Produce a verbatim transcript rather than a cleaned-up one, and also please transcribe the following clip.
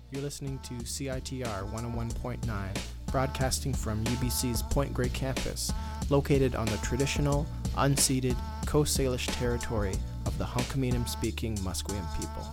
You're listening to C I T R one oh one point nine, broadcasting from U B C's Point Grey campus, located on the traditional, unceded Coast Salish territory of the Hunkaminam-speaking Musqueam people.